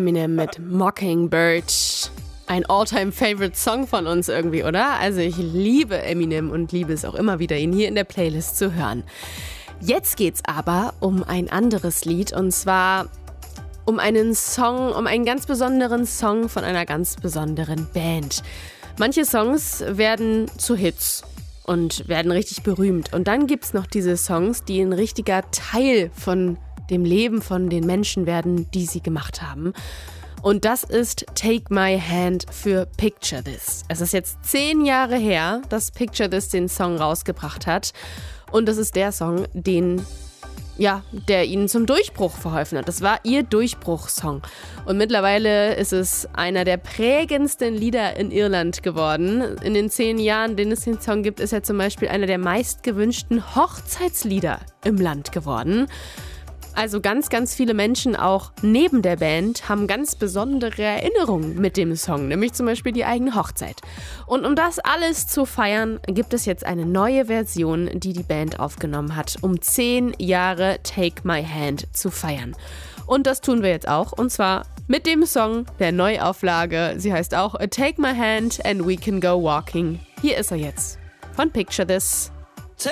Eminem mit Mockingbird. Ein All-Time-Favorite-Song von uns irgendwie, oder? Also ich liebe Eminem und liebe es auch immer wieder, ihn hier in der Playlist zu hören. Jetzt geht's aber um ein anderes Lied und zwar um einen ganz besonderen Song von einer ganz besonderen Band. Manche Songs werden zu Hits und werden richtig berühmt. Und dann gibt's noch diese Songs, die ein richtiger Teil von dem Leben von den Menschen werden, die sie gemacht haben. Und das ist Take My Hand für Picture This. Es ist jetzt 10 Jahre her, dass Picture This den Song rausgebracht hat. Und das ist der Song, der ihnen zum Durchbruch verholfen hat. Das war ihr Durchbruchssong. Und mittlerweile ist es einer der prägendsten Lieder in Irland geworden. In den 10 Jahren, denen es den Song gibt, ist er zum Beispiel einer der meistgewünschten Hochzeitslieder im Land geworden. Also ganz, ganz viele Menschen auch neben der Band haben ganz besondere Erinnerungen mit dem Song, nämlich zum Beispiel die eigene Hochzeit. Und um das alles zu feiern, gibt es jetzt eine neue Version, die die Band aufgenommen hat, um 10 Jahre Take My Hand zu feiern. Und das tun wir jetzt auch, und zwar mit dem Song der Neuauflage. Sie heißt auch Take My Hand and We Can Go Walking. Hier ist er jetzt von Picture This.